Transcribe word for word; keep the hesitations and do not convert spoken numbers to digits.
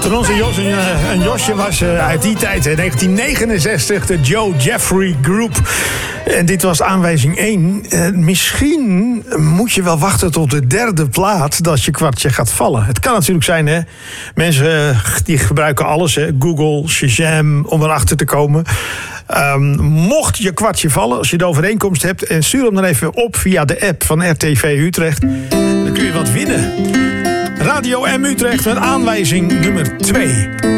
Toen onze Jos een, een Josje was uh, uit die tijd, in negentien negenenzestig, de Joe Jeffrey Group. En dit was aanwijzing één. Uh, misschien moet je wel wachten tot de derde plaat dat je kwartje gaat vallen. Het kan natuurlijk zijn, hè. Mensen uh, die gebruiken alles, hè. Google, Shazam, om erachter te komen. Um, mocht je kwartje vallen, als je de overeenkomst hebt, en stuur hem dan even op via de app van R T V Utrecht. Dan kun je wat winnen. Radio M Utrecht met aanwijzing nummer twee.